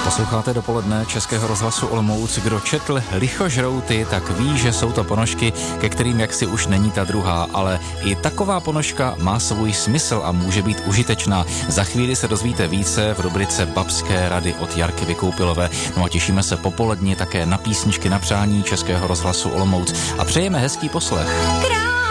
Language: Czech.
Posloucháte dopoledne Českého rozhlasu Olomouc. Kdo četl Lichožrouty, tak ví, že jsou to ponožky, ke kterým jaksi už není ta druhá, ale i taková ponožka má svůj smysl a může být užitečná. Za chvíli se dozvíte více v rubrice Babské rady od Jarky Vykoupilové. No a těšíme se popoledni také na písničky na přání Českého rozhlasu Olomouc a přejeme hezký poslech.